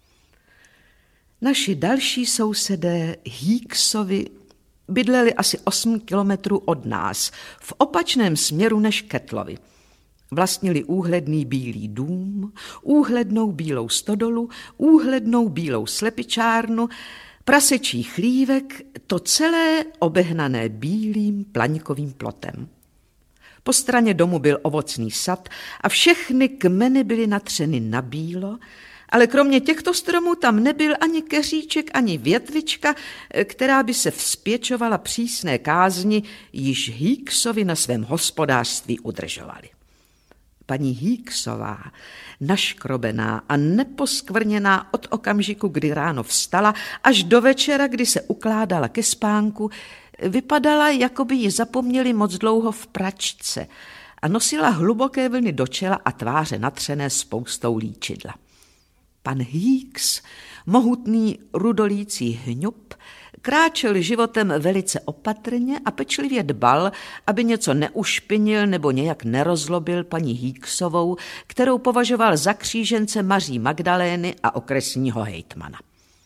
Naši další sousedé Heeksovi bydleli asi osm kilometrů od nás, v opačném směru než Kettlovi. Vlastnili úhledný bílý dům, úhlednou bílou stodolu, úhlednou bílou slepičárnu, prasečí chlívek, to celé obehnané bílým plaňkovým plotem. Po straně domu byl ovocný sad a všechny kmeny byly natřeny na bílo, ale kromě těchto stromů tam nebyl ani keříček, ani větvička, která by se vzpěčovala přísné kázni, již Heeksovi na svém hospodářství udržovali. Paní Heeksová, naškrobená a neposkvrněná od okamžiku, kdy ráno vstala, až do večera, kdy se ukládala ke spánku, vypadala, jako by ji zapomněli moc dlouho v pračce, a nosila hluboké vlny do čela a tváře natřené spoustou líčidla. Pan Heeks, mohutný rudolící hňup, kráčel životem velice opatrně a pečlivě dbal, aby něco neušpinil nebo nějak nerozlobil paní Heeksovou, kterou považoval za křížence Maří Magdalény a okresního hejtmana.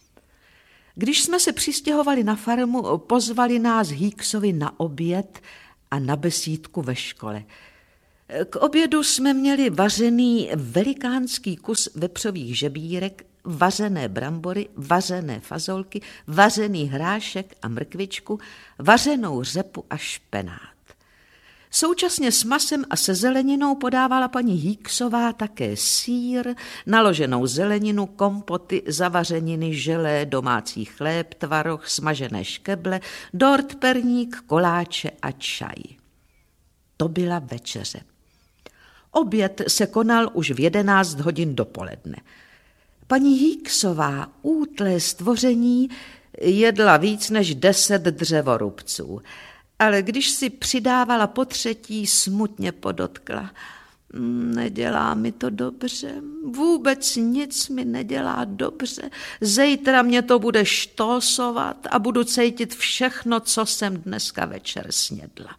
Když jsme se přistěhovali na farmu, pozvali nás Heeksovi na oběd a na besídku ve škole. K obědu jsme měli vařený velikánský kus vepřových žebírek, vařené brambory, vařené fazolky, vařený hrášek a mrkvičku, vařenou řepu a špenát. Současně s masem a se zeleninou podávala paní Heeksová také sýr, naloženou zeleninu, kompoty, zavařeniny, želé, domácí chléb, tvaroh, smažené škeble, dort, perník, koláče a čaj. To byla večeře. Oběd se konal už v jedenáct hodin dopoledne. Paní Heeksová, útlé stvoření, jedla víc než deset dřevorubců, ale když si přidávala po třetí, smutně podotkla. Nedělá mi to dobře, vůbec nic mi nedělá dobře. Zítra mě to bude štósovat a budu cítit všechno, co jsem dneska večer snědla.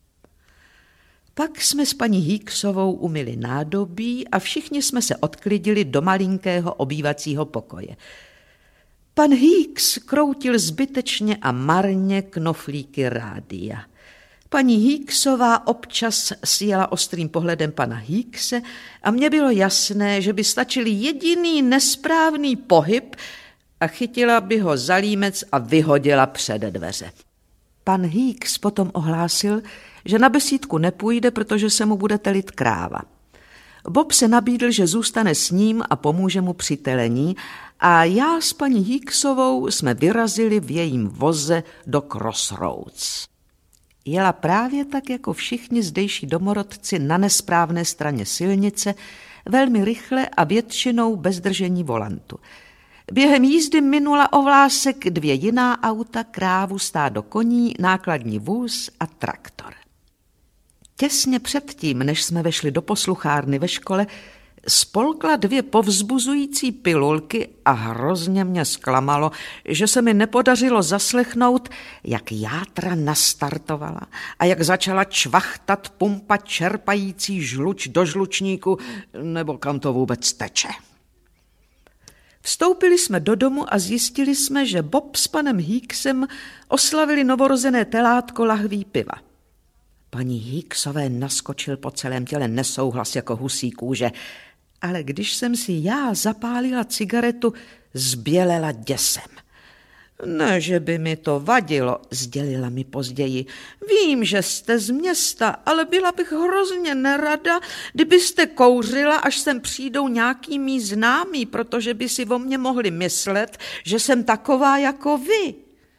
Pak jsme s paní Hicksovou umyli nádobí a všichni jsme se odklidili do malinkého obývacího pokoje. Pan Hicks kroutil zbytečně a marně knoflíky rádia. Paní Hicksová občas sjela ostrým pohledem pana Hickse a mně bylo jasné, že by stačil jediný nesprávný pohyb a chytila by ho za límec a vyhodila před dveře. Pan Hicks potom ohlásil, že na besídku nepůjde, protože se mu bude telit kráva. Bob se nabídl, že zůstane s ním a pomůže mu při telení a já s paní Hicksovou jsme vyrazili v jejím voze do Crossroads. Jela právě tak jako všichni zdejší domorodci na nesprávné straně silnice, velmi rychle a většinou bez držení volantu. Během jízdy minula o vlásek dvě jiná auta, krávu, stádo koní, nákladní vůz a traktor. Těsně předtím, než jsme vešli do posluchárny ve škole, spolkla dvě povzbuzující pilulky a hrozně mě zklamalo, že se mi nepodařilo zaslechnout, jak játra nastartovala a jak začala čvachtat pumpa čerpající žluč do žlučníku, nebo kam to vůbec teče. Vstoupili jsme do domu a zjistili jsme, že Bob s panem Hicksem oslavili novorozené telátko lahví piva. Paní Hicksové naskočil po celém těle nesouhlas jako husí kůže, ale když jsem si já zapálila cigaretu, zbělela děsem. Ne, že by mi to vadilo, sdělila mi později. Vím, že jste z města, ale byla bych hrozně nerada, kdybyste kouřila, až sem přijdou nějaký mý známí, protože by si o mně mohli myslet, že jsem taková jako vy.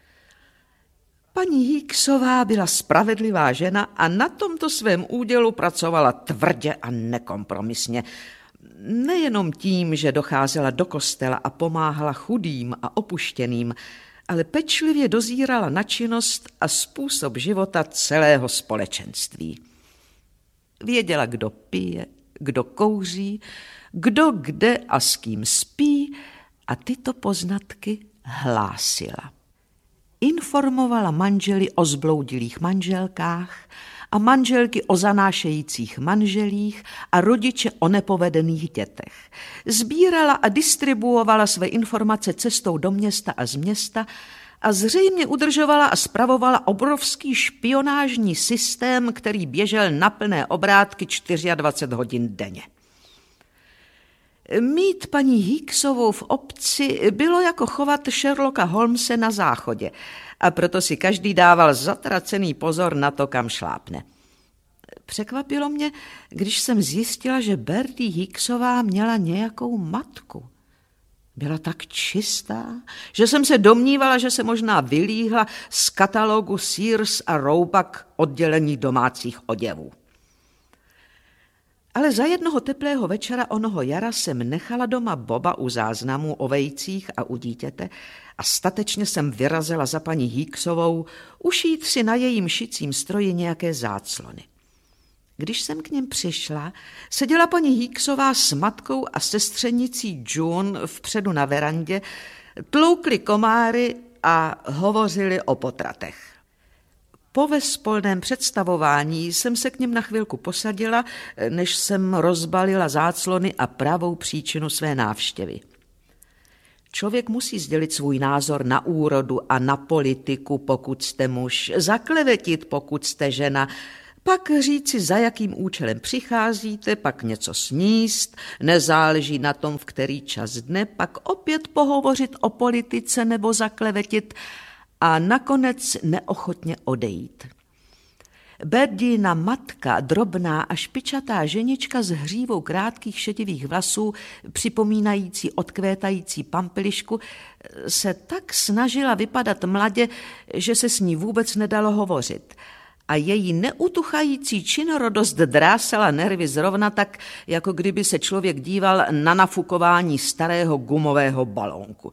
Paní Hicksová byla spravedlivá žena a na tomto svém údělu pracovala tvrdě a nekompromisně. Nejenom tím, že docházela do kostela a pomáhala chudým a opuštěným, ale pečlivě dozírala na činnost a způsob života celého společenství. Věděla, kdo pije, kdo kouří, kdo kde a s kým spí a tyto poznatky hlásila. Informovala manžely o zbloudilých manželkách a manželky o zanášejících manželích a rodiče o nepovedených dětech. Sbírala a distribuovala své informace cestou do města a z města a zřejmě udržovala a spravovala obrovský špionážní systém, který běžel na plné obrátky dvacet čtyři hodin denně. Mít paní Hicksovou v obci bylo jako chovat Sherlocka Holmese na záchodě a proto si každý dával zatracený pozor na to, kam šlápne. Překvapilo mě, když jsem zjistila, že Bertie Hicksová měla nějakou matku. Byla tak čistá, že jsem se domnívala, že se možná vylíhla z katalogu Sears a Roebuck oddělení domácích oděvů. Ale za jednoho teplého večera onoho jara jsem nechala doma Boba u záznamů o vejcích a u dítěte a statečně jsem vyrazila za paní Hicksovou ušít si na jejím šicím stroji nějaké záclony. Když jsem k něm přišla, seděla paní Hicksová s matkou a sestřenicí June vpředu na verandě, tloukli komáry a hovořili o potratech. Po vespolném představování jsem se k něm na chvilku posadila, než jsem rozbalila záclony a pravou příčinu své návštěvy. Člověk musí sdělit svůj názor na úrodu a na politiku, pokud jste muž, zaklevetit, pokud jste žena, pak říci, za jakým účelem přicházíte, pak něco sníst, nezáleží na tom, v který čas dne, pak opět pohovořit o politice nebo zaklevetit a nakonec neochotně odejít. Berdina matka, drobná a špičatá ženička s hřívou krátkých šedivých vlasů, připomínající odkvétající pampelišku, se tak snažila vypadat mladě, že se s ní vůbec nedalo hovořit. A její neutuchající činorodost drásala nervy zrovna tak, jako kdyby se člověk díval na nafukování starého gumového balónku.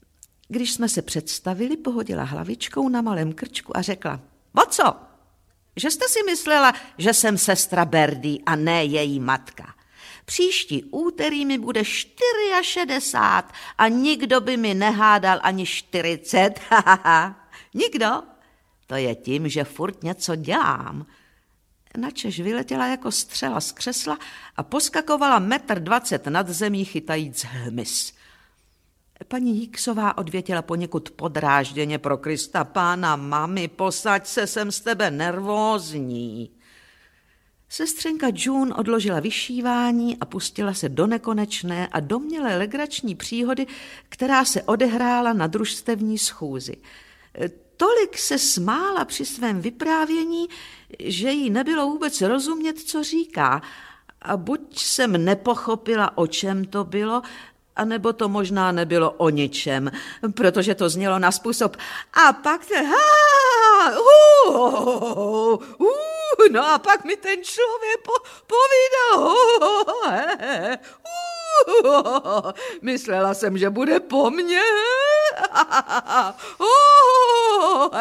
Když jsme se představili, pohodila hlavičkou na malém krčku a řekla: "O co?" Že jste si myslela, že jsem sestra Birdie a ne její matka. Příští úterý mi bude šedesát čtyři a nikdo by mi nehádal ani čtyřicet. Nikdo? To je tím, že furt něco dělám. Načež vyletěla jako střela z křesla a poskakovala metr dvacet nad zemí, chytajíc hmyz. Paní Hicksová odvětila poněkud podrážděně: pro Krista pána, mami, posaď se, jsem z tebe nervózní. Sestřenka June odložila vyšívání a pustila se do nekonečné a domnělé legrační příhody, která se odehrála na družstevní schůzi. Tolik se smála při svém vyprávění, že jí nebylo vůbec rozumět, co říká. A buď jsem nepochopila, o čem to bylo, anebo to možná nebylo o ničem, protože to znělo na způsob: a pak te, ha, uh, uh, uh, no a pak mi ten člověk po, povídal, uh, he, uh, myslela jsem, že bude po mně. Uh,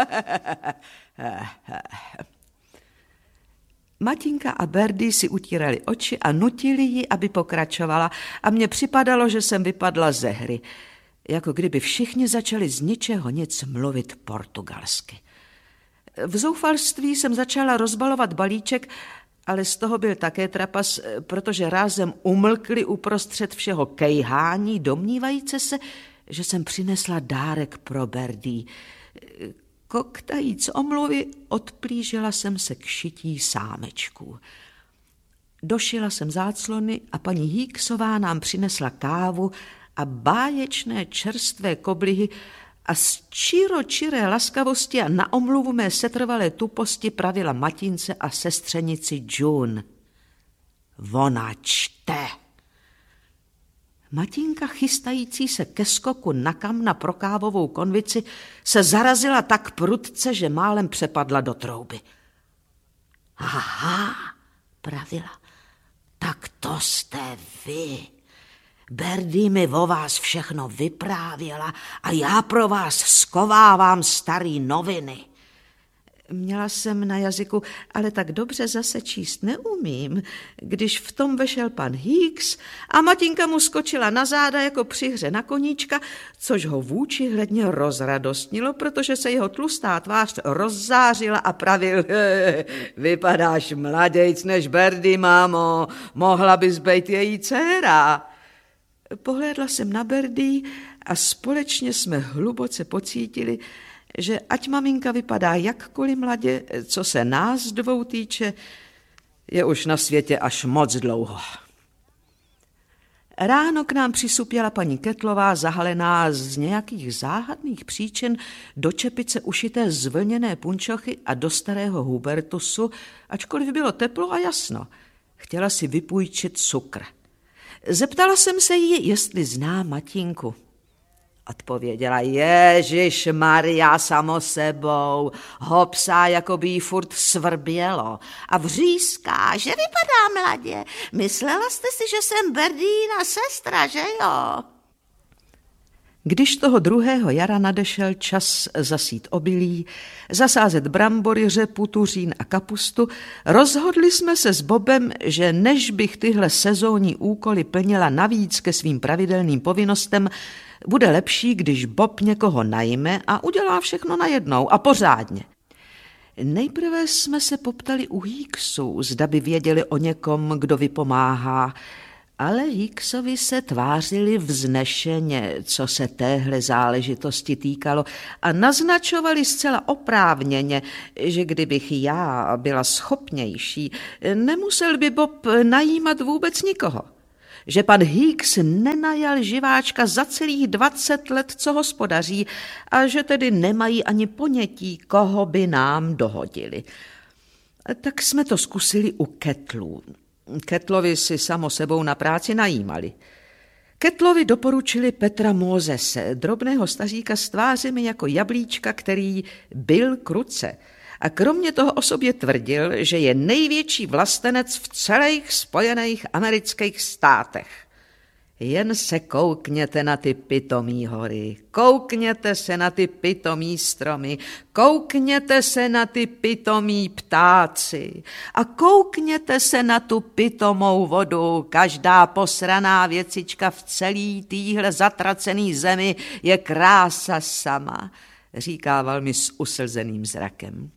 Matinka a Birdie si utírali oči a nutili ji, aby pokračovala, a mně připadalo, že jsem vypadla ze hry, jako kdyby všichni začali z ničeho nic mluvit portugalsky. V zoufalství jsem začala rozbalovat balíček, ale z toho byl také trapas, protože rázem umlkli uprostřed všeho kejhání, domnívajíce se, že jsem přinesla dárek pro Birdie. Koktajíc omluvy, odplížila jsem se k šití sámečků. Došila jsem záclony a paní Hicksová nám přinesla kávu a báječné čerstvé koblihy a z čiročiré laskavosti a na omluvu mé setrvalé tuposti pravila matince a sestřenici June: ona čte. Matinka, chystající se ke skoku na kamna pro kávovou konvici, se zarazila tak prudce, že málem přepadla do trouby. Aha, pravila, tak to jste vy. Birdie mi o vás všechno vyprávěla a já pro vás skovávám starý noviny. Měla jsem na jazyku: ale tak dobře zase číst neumím, když v tom vešel pan Hicks a matinka mu skočila na záda jako při hře na koníčka, což ho vůči hledně rozradostnilo, protože se jeho tlustá tvář rozzářila a pravil: vypadáš mladějc než Birdie, mámo, mohla bys být její dcéra. Pohlédla jsem na Birdie a společně jsme hluboce pocítili, že ať maminka vypadá jakkoliv mladě, co se nás dvou týče, je už na světě až moc dlouho. Ráno k nám přisupěla paní Kettlová, zahalená z nějakých záhadných příčin do čepice ušité z vlněné punčochy a do starého Hubertusu, ačkoliv bylo teplo a jasno. Chtěla si vypůjčit cukr. Zeptala jsem se jí, jestli zná matinku. Odpověděla: Ježiš Maria, samo sebou, hopsá, jako by jí furt svrbělo a vříská, že vypadá mladě. Myslela jste si, že jsem Birdina sestra, že jo? Když toho druhého jara nadešel čas zasít obilí, zasázet brambory, řepu, tuřín a kapustu, rozhodli jsme se s Bobem, že než bych tyhle sezónní úkoly plnila navíc ke svým pravidelným povinnostem, bude lepší, když Bob někoho najme a udělá všechno najednou a pořádně. Nejprve jsme se poptali u Hicksů, zda by věděli o někom, kdo vypomáhá, ale Hicksovi se tvářili vznešeně, co se téhle záležitosti týkalo, a naznačovali zcela oprávněně, že kdybych já byla schopnější, nemusel by Bob najímat vůbec nikoho. Že pan Hicks nenajal živáčka za celých dvacet let, co hospodaří, a že tedy nemají ani ponětí, koho by nám dohodili. Tak jsme to zkusili u Kettlů. Kettlovi si samo sebou na práci najímali. Kettlovi doporučili Petra Mosese, drobného staříka s tvářemi jako jablíčka, který byl kruce. A kromě toho o sobě tvrdil, že je největší vlastenec v celých Spojených amerických státech. Jen se koukněte na ty pitomý hory, koukněte se na ty pitomý stromy, koukněte se na ty pitomý ptáci a koukněte se na tu pitomou vodu. Každá posraná věcička v celý týhle zatracený zemi je krása sama, říkával mi s uslzeným zrakem.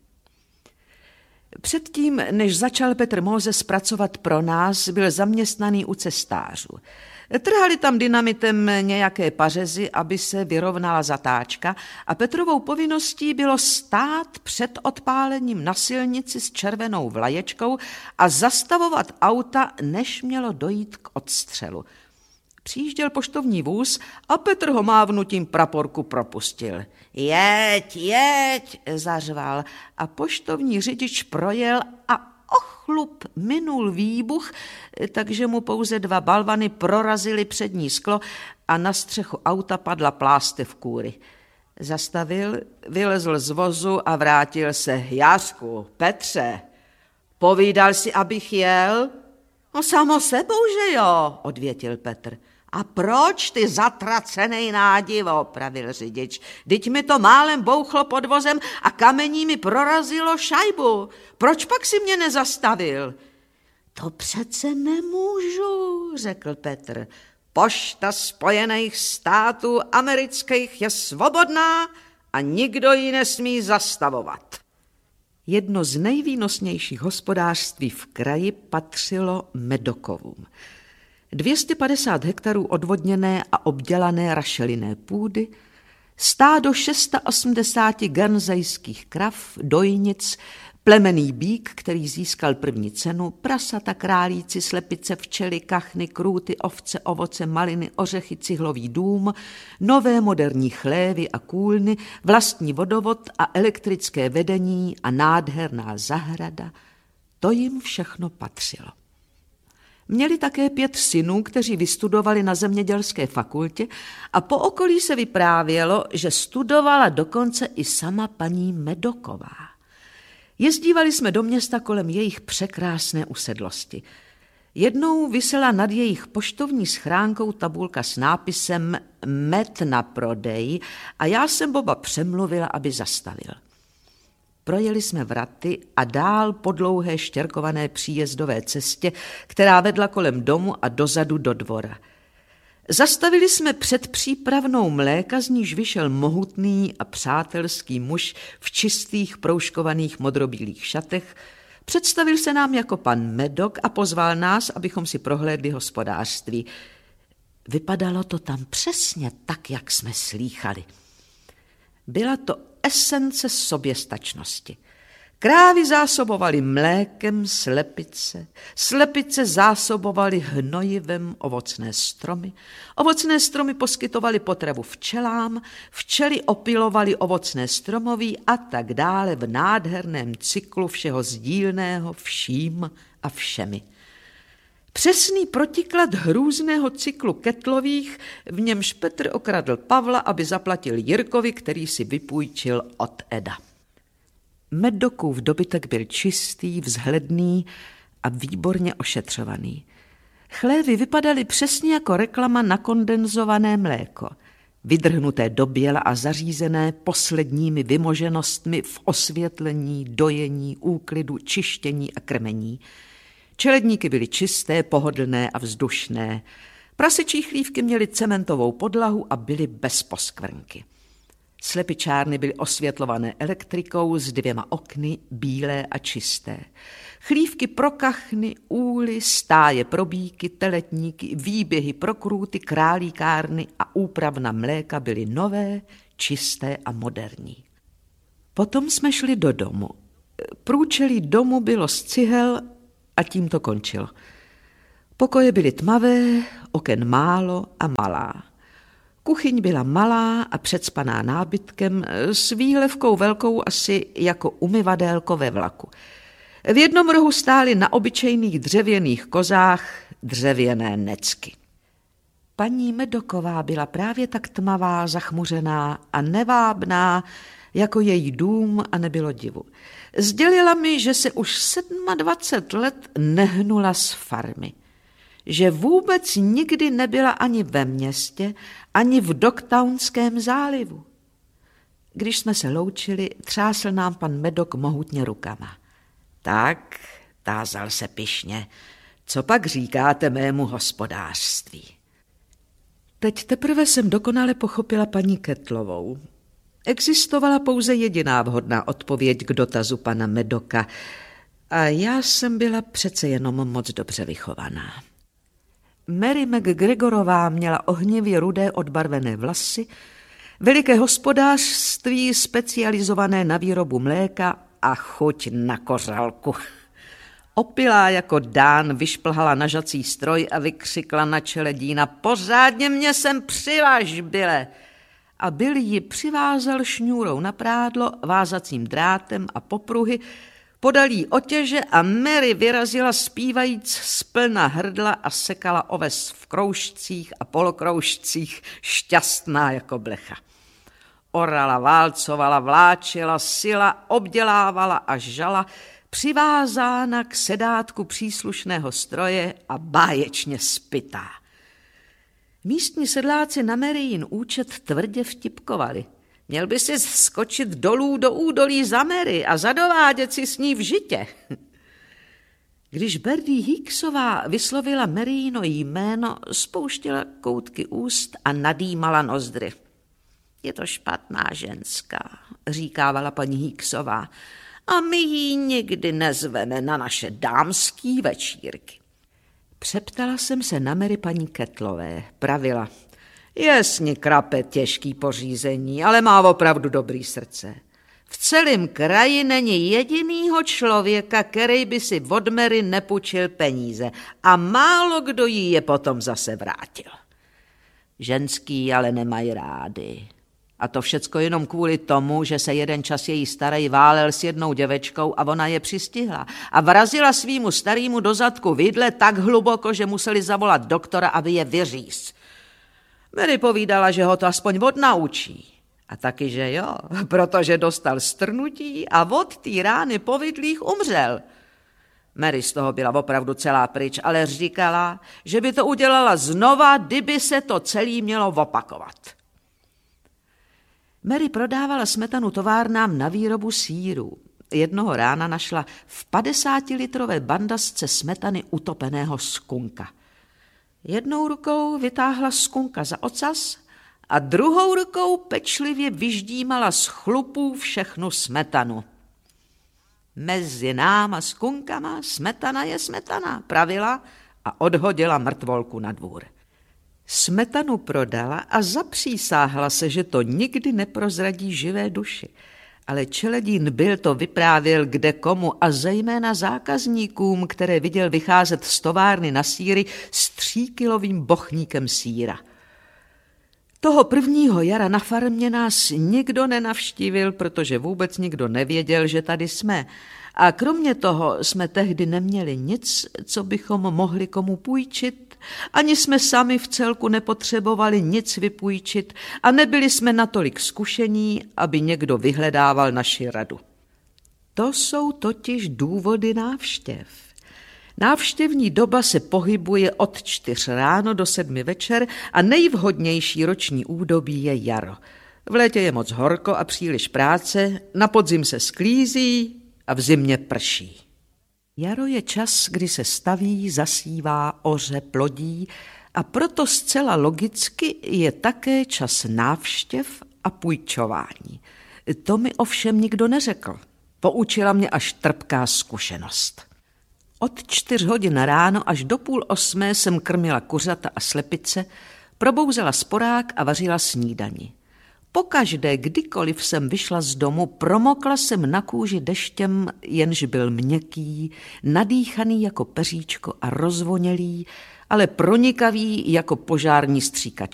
Předtím, než začal Petr Moses pracovat pro nás, byl zaměstnaný u cestářů. Trhali tam dynamitem nějaké pařezy, aby se vyrovnala zatáčka a Petrovou povinností bylo stát před odpálením na silnici s červenou vlaječkou a zastavovat auta, než mělo dojít k odstřelu. Přijížděl poštovní vůz a Petr ho mávnutím praporku propustil. Jeď, jeď, zařval a poštovní řidič projel a ochlup minul výbuch, takže mu pouze dva balvany prorazily přední sklo a na střechu auta padla plástev kůry. Zastavil, vylezl z vozu a vrátil se. Jářku, Petře, povídal si, abych jel? No samo sebou, že jo, odvětil Petr. A proč ty zatracenej nádivo, pravil řidič. Vždyť mi to málem bouchlo pod vozem a kamení mi prorazilo šajbu. Proč pak si mě nezastavil? To přece nemůžu, řekl Petr. Pošta Spojených států amerických je svobodná a nikdo ji nesmí zastavovat. Jedno z nejvýnosnějších hospodářství v kraji patřilo Medokovům. dvě stě padesát hektarů odvodněné a obdělané rašelinné půdy, stádo osmdesáti šesti guernzejských krav, dojnic, plemenný býk, který získal první cenu, prasata, králíci, slepice, včely, kachny, krůty, ovce, ovoce, maliny, ořechy, cihlový dům, nové moderní chlévy a kůlny, vlastní vodovod a elektrické vedení a nádherná zahrada, to jim všechno patřilo. Měli také pět synů, kteří vystudovali na zemědělské fakultě a po okolí se vyprávělo, že studovala dokonce i sama paní Medoková. Jezdívali jsme do města kolem jejich překrásné usedlosti. Jednou visela nad jejich poštovní schránkou tabulka s nápisem Med na prodej a já jsem Boba přemluvila, aby zastavil. Projeli jsme vraty a dál po dlouhé štěrkované příjezdové cestě, která vedla kolem domu a dozadu do dvora. Zastavili jsme před přípravnou mléka, z níž vyšel mohutný a přátelský muž v čistých proužkovaných modrobílých šatech. Představil se nám jako pan Medok a pozval nás, abychom si prohlédli hospodářství. Vypadalo to tam přesně tak, jak jsme slýchali. Byla to esence soběstačnosti. Krávy zásobovaly mlékem slepice, slepice zásobovaly hnojivem ovocné stromy, ovocné stromy poskytovaly potravu včelám, včely opilovaly ovocné stromoví a tak dále v nádherném cyklu všeho sdílného vším a všemi. Přesný protiklad hrůzného cyklu Kettlových, v němž Petr okradl Pavla, aby zaplatil Jirkovi, který si vypůjčil od Eda. Medokův dobytek byl čistý, vzhledný a výborně ošetřovaný. Chlévy vypadaly přesně jako reklama na kondenzované mléko, vydrhnuté do běla a zařízené posledními vymoženostmi v osvětlení, dojení, úklidu, čištění a krmení. Čeledníky byly čisté, pohodlné a vzdušné. Prasečí chlívky měly cementovou podlahu a byly bez poskvrnky. Slepičárny byly osvětlované elektrikou s dvěma okny, bílé a čisté. Chlívky pro kachny, úly, stáje pro býky, teletníky, výběhy pro krůty, králíkárny a úpravna mléka byly nové, čisté a moderní. Potom jsme šli do domu. Průčelí domu bylo z cihel a tím to končilo. Pokoje byly tmavé, oken málo a malá. Kuchyň byla malá a předspaná nábytkem s výhlevkou velkou asi jako umyvadélko ve vlaku. V jednom rohu stály na obyčejných dřevěných kozách dřevěné necky. Paní Medoková byla právě tak tmavá, zachmuřená a nevábná, jako její dům a nebylo divu. Sdělila mi, že se už dvacet sedm let nehnula z farmy. že vůbec nikdy nebyla ani ve městě, ani v Dogtownském zálivu. Když jsme se loučili, třásl nám pan Medok mohutně rukama. Tak, tázal se pyšně, co pak říkáte mému hospodářství? Teď teprve jsem dokonale pochopila paní Kettlovou. Existovala pouze jediná vhodná odpověď k dotazu pana Medoka a já jsem byla přece jenom moc dobře vychovaná. Mary McGregorová měla ohnivě rudé odbarvené vlasy, veliké hospodářství specializované na výrobu mléka a chuť na kořalku. Opilá jako Dán vyšplhala na žací stroj a vykřikla na čele Dína: pořádně mě sem přivaž, Bille! A Bill ji přivázal šňůrou na prádlo, vázacím drátem a popruhy, podal jí otěže a Mary vyrazila zpívajíc splna hrdla a sekala oves v kroužcích a polokroužcích, šťastná jako blecha. Orala, válcovala, vláčela, sila, obdělávala a žala, přivázána k sedátku příslušného stroje a báječně spytá. Místní sedláci na Maryin účet tvrdě vtipkovali. Měl by si skočit dolů do údolí za Mary a zadovádět si s ní v žitě. Když Bertie Hicksová vyslovila Maryino jméno, spouštěla koutky úst a nadýmala nozdry. Je to špatná ženská, říkávala paní Hicksová, a my ji nikdy nezveme na naše dámský večírky. Přeptala jsem se na Mary paní Kettlové, pravila. Je s ní krape těžký pořízení, ale má opravdu dobrý srdce. V celém kraji není jedinýho člověka, který by si od Mary nepůjčil peníze a málo kdo jí je potom zase vrátil. Ženský ale nemají rády. A to všecko jenom kvůli tomu, že se jeden čas její starej válel s jednou děvečkou a ona je přistihla a vrazila svýmu starýmu do zadku vidle tak hluboko, že museli zavolat doktora, aby je vyříz. Mary povídala, že ho to aspoň odnaučí. A taky, že jo, protože dostal strnutí a od té rány po vidlích umřel. Mary z toho byla opravdu celá pryč, ale říkala, že by to udělala znova, kdyby se to celý mělo opakovat. Mary prodávala smetanu továrnám na výrobu sýrů. Jednoho rána našla v padesátilitrové bandasce smetany utopeného skunka. Jednou rukou vytáhla skunka za ocas a druhou rukou pečlivě vyždímala z chlupů všechnu smetanu. Mezi náma skunkama smetana je smetana, pravila a odhodila mrtvolku na dvůr. Smetanu prodala a zapřísáhla se, že to nikdy neprozradí živé duši. Ale Čeledín Bill to vyprávěl kde komu a zejména zákazníkům, které viděl vycházet z továrny na sýry s tříkilovým bochníkem sýra. Toho prvního jara na farmě nás nikdo nenavštívil, protože vůbec nikdo nevěděl, že tady jsme. A kromě toho jsme tehdy neměli nic, co bychom mohli komu půjčit, ani jsme sami v celku nepotřebovali nic vypůjčit a nebyli jsme natolik zkušení, aby někdo vyhledával naši radu. To jsou totiž důvody návštěv. Návštěvní doba se pohybuje od čtyř ráno do sedmi večer a nejvhodnější roční údobí je jaro. V létě je moc horko a příliš práce, na podzim se sklízí a v zimě prší. Jaro je čas, kdy se staví, zasívá, oře, plodí a proto zcela logicky je také čas návštěv a půjčování. To mi ovšem nikdo neřekl. Poučila mě až trpká zkušenost. Od čtyř hodin ráno až do půl osmé jsem krmila kuřata a slepice, probouzela sporák a vařila snídani. Pokaždé, kdykoliv jsem vyšla z domu, promokla jsem na kůži deštěm, jenž byl měkký, nadýchaný jako peříčko a rozvonělý, ale pronikavý jako požární stříkač.